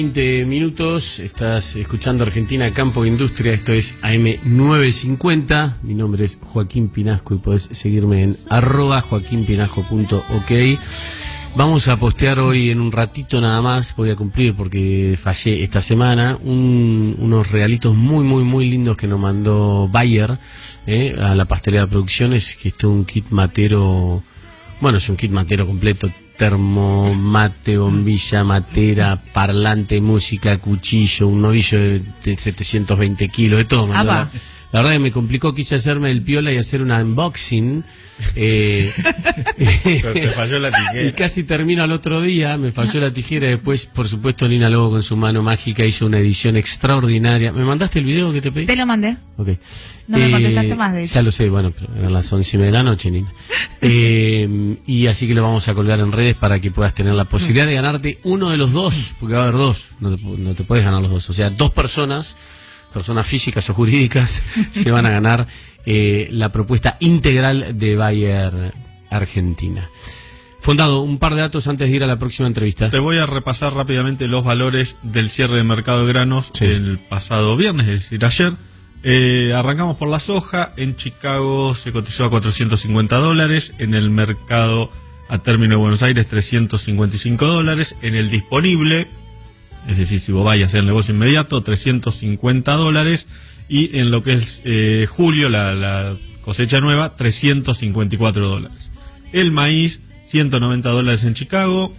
20 minutos, estás escuchando Argentina Campo e Industria, esto es AM950, mi nombre es Joaquín Pinasco y podés seguirme en @joaquinpinasco.ok. Vamos a postear hoy en un ratito nada más, voy a cumplir porque fallé esta semana, unos regalitos muy lindos que nos mandó Bayer a la Pastelería de Producciones, que esto es un kit matero, bueno, es un kit matero completo. Termo, mate, bombilla, matera, parlante, música, cuchillo, un novillo de 720 kilos, de todo. La verdad que me complicó, quise hacerme el piola y hacer una unboxing. Pero te falló la tijera. Y casi termino al otro día, me falló la tijera. Después, por supuesto, Lina Lobo con su mano mágica hizo una edición extraordinaria. ¿Me mandaste el video que te pedí? Te lo mandé. Okay. No me contestaste más de eso. Ya lo sé, bueno, pero eran las 11:30 de la noche, Nina. Y así que lo vamos a colgar en redes para que puedas tener la posibilidad de ganarte uno de los dos, porque va a haber dos, no te puedes ganar los dos. O sea, dos personas físicas o jurídicas, se van a ganar la propuesta integral de Bayer Argentina. Fondado, un par de datos antes de ir a la próxima entrevista. Te voy a repasar rápidamente los valores del cierre de mercado de granos el pasado viernes, es decir, ayer. Arrancamos por la soja. En Chicago se cotizó a $450, en el mercado a término de Buenos Aires $355, en el disponible, es decir, si vos vais a hacer el negocio inmediato, $350, y en lo que es julio, la cosecha nueva, $354. El maíz, $190 en Chicago,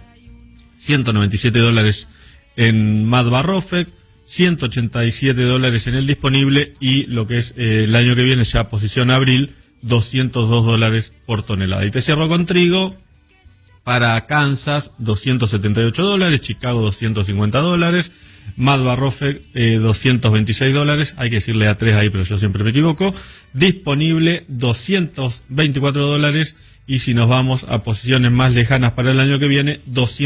$197 en Mad Barrofec, $187 en el disponible, y lo que es el año que viene, ya posición abril, $202 por tonelada. Y te cierro con trigo. Para Kansas, $278, Chicago $250, Mad Barrofec $226, hay que decirle a 3 ahí, pero yo siempre me equivoco. Disponible $224, y si nos vamos a posiciones más lejanas para el año que viene,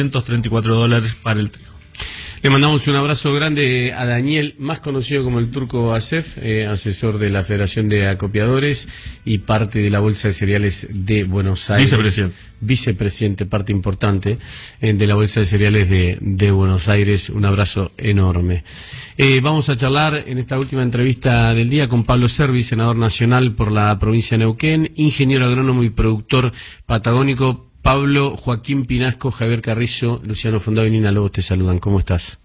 $234 para el trigo. Le mandamos un abrazo grande a Daniel, más conocido como el Turco Acef, asesor de la Federación de Acopiadores y parte de la Bolsa de Cereales de Buenos Aires. Vicepresidente, parte importante de la Bolsa de Cereales de Buenos Aires. Un abrazo enorme. Vamos a charlar en esta última entrevista del día con Pablo Servi, senador nacional por la provincia de Neuquén, ingeniero agrónomo y productor patagónico. Pablo, Joaquín Pinasco, Javier Carrizo, Luciano Fondado y Nina Lobos te saludan. ¿Cómo estás?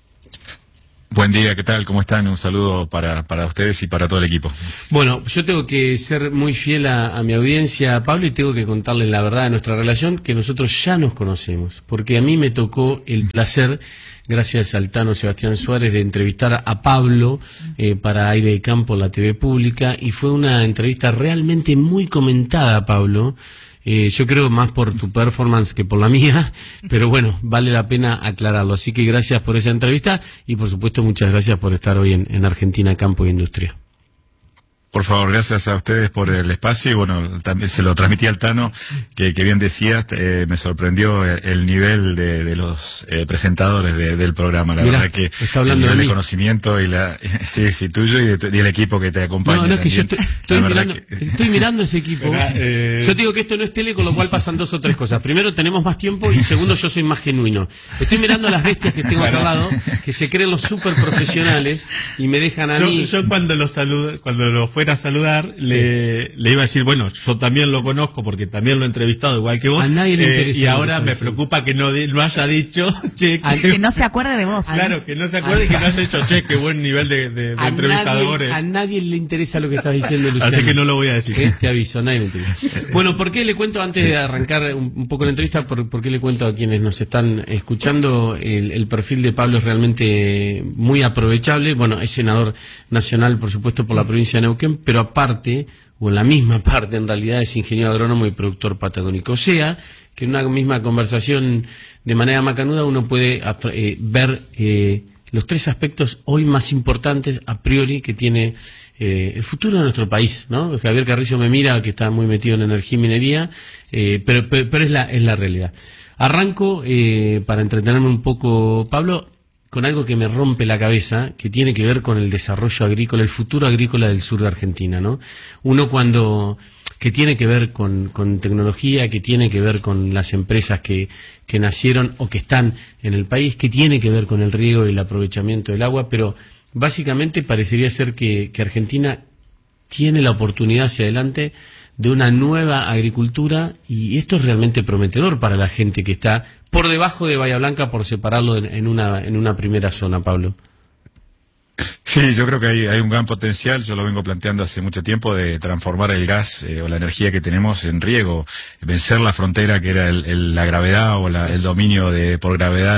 Buen día, ¿qué tal? ¿Cómo están? Un saludo para ustedes y para todo el equipo. Bueno, yo tengo que ser muy fiel a mi audiencia, Pablo, y tengo que contarles la verdad de nuestra relación, que nosotros ya nos conocemos, porque a mí me tocó el placer, gracias al Tano Sebastián Suárez, de entrevistar a Pablo para Aire de Campo, la TV pública, y fue una entrevista realmente muy comentada, Pablo. Yo creo más por tu performance que por la mía, pero bueno, vale la pena aclararlo. Así que gracias por esa entrevista y por supuesto muchas gracias por estar hoy en Argentina Campo e Industria. Por favor, gracias a ustedes por el espacio, y bueno, también se lo transmití al Tano, que bien decías, me sorprendió el nivel de los presentadores del programa. La verdad que está hablando el nivel de de conocimiento y sí, tuyo y del equipo que te acompaña. No, es que yo estoy mirando ese equipo. Yo te digo que esto no es tele, con lo cual pasan dos o tres cosas. Primero, tenemos más tiempo, y segundo, yo soy más genuino. Estoy mirando a las bestias que tengo acá al lado, que se creen los súper profesionales y me dejan a mí. Yo cuando lo fuera a saludar, le iba a decir, bueno, yo también lo conozco porque también lo he entrevistado igual que vos. A nadie le interesa. Y ahora me preocupa que no haya dicho, che, que no se acuerde de vos. Claro, que no se acuerde y que no haya dicho, che, qué buen nivel de entrevistadores. A nadie le interesa lo que estás diciendo, Luciano. Así que no lo voy a decir. Te aviso, a nadie le interesa. Bueno, ¿por qué le cuento, antes de arrancar un poco la entrevista, por qué le cuento a quienes nos están escuchando? El perfil de Pablo es realmente muy aprovechable. Bueno, es senador nacional, por supuesto, por la provincia de Neuquén, pero aparte, o en la misma parte en realidad, es ingeniero agrónomo y productor patagónico. O sea, que en una misma conversación de manera macanuda uno puede ver los tres aspectos hoy más importantes a priori que tiene el futuro de nuestro país, ¿no? Javier Carrizo me mira, que está muy metido en energía y minería, pero es la realidad. Arranco, para entretenerme un poco, Pablo, con algo que me rompe la cabeza, que tiene que ver con el desarrollo agrícola, el futuro agrícola del sur de Argentina, ¿no? Uno cuando que tiene que ver con tecnología, que tiene que ver con las empresas que nacieron o que están en el país, que tiene que ver con el riego y el aprovechamiento del agua, pero básicamente parecería ser que Argentina tiene la oportunidad hacia adelante de una nueva agricultura, y esto es realmente prometedor para la gente que está por debajo de Bahía Blanca, por separarlo en una primera zona, Pablo. Sí, yo creo que hay un gran potencial, yo lo vengo planteando hace mucho tiempo, de transformar el gas o la energía que tenemos en riego, vencer la frontera que era la gravedad o el dominio por gravedad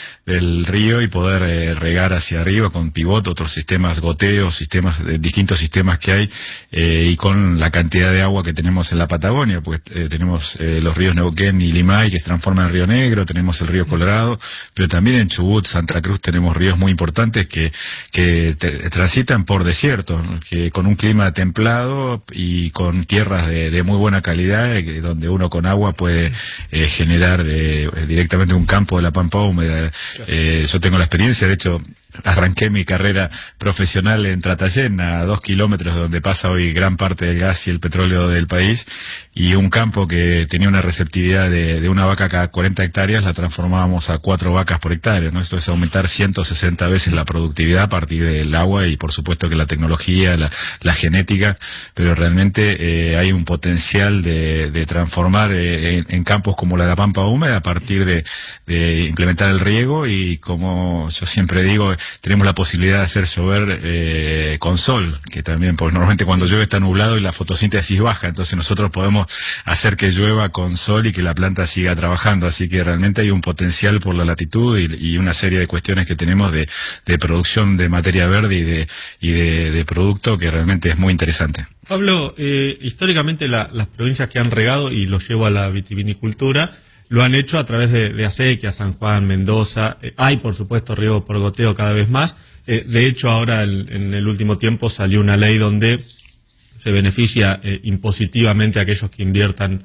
del río, y poder regar hacia arriba con pivot, otros sistemas, goteos, distintos sistemas que hay, y con la cantidad de agua que tenemos en la Patagonia, pues tenemos los ríos Neuquén y Limay que se transforman en Río Negro, tenemos el río Colorado, pero también en Chubut, Santa Cruz tenemos ríos muy importantes que transitan por desierto, ¿no? Que con un clima templado y con tierras de muy buena calidad, donde uno con agua puede generar directamente un campo de la pampa húmeda. Yo tengo la experiencia, de hecho, arranqué mi carrera profesional en Tratayén, a 2 kilómetros de donde pasa hoy gran parte del gas y el petróleo del país, y un campo que tenía una receptividad de una vaca cada 40 hectáreas, la transformábamos a 4 vacas por hectárea, ¿no? Esto es aumentar 160 veces la productividad a partir del agua, y por supuesto que la tecnología, la genética, pero realmente hay un potencial de transformar en campos como la pampa húmeda a partir de implementar el riego, y como yo siempre digo, tenemos la posibilidad de hacer llover con sol, que también, porque normalmente cuando llueve está nublado y la fotosíntesis baja, entonces nosotros podemos hacer que llueva con sol y que la planta siga trabajando, así que realmente hay un potencial por la latitud y una serie de cuestiones que tenemos de producción de materia verde y de producto, que realmente es muy interesante. Pablo, históricamente las provincias que han regado, y lo llevo a la vitivinicultura, lo han hecho a través de acequias, San Juan, Mendoza. Hay, por supuesto, riego por goteo cada vez más. De hecho, ahora en el último tiempo salió una ley donde se beneficia impositivamente a aquellos que inviertan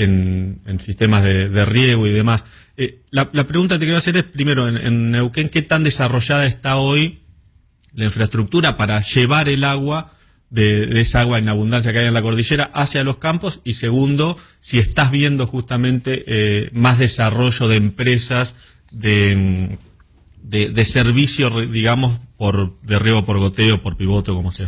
en sistemas de riego y demás. La pregunta que te quiero hacer es, primero, en Neuquén, ¿qué tan desarrollada está hoy la infraestructura para llevar el agua de esa agua en abundancia que hay en la cordillera hacia los campos? Y segundo, si estás viendo justamente más desarrollo de empresas de servicio, digamos, de riego por goteo, por pivote o como sea.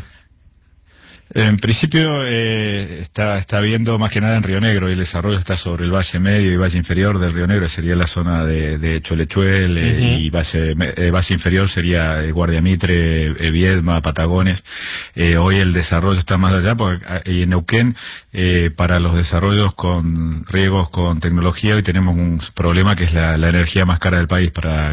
En principio está habiendo más que nada en Río Negro, y el desarrollo está sobre el valle medio y valle inferior del Río Negro, sería la zona de Cholechuel, y valle inferior sería Guardia Mitre, Viedma, Patagones. Hoy el desarrollo está más allá, porque en Neuquén, para los desarrollos con riegos con tecnología, hoy tenemos un problema que es la energía más cara del país para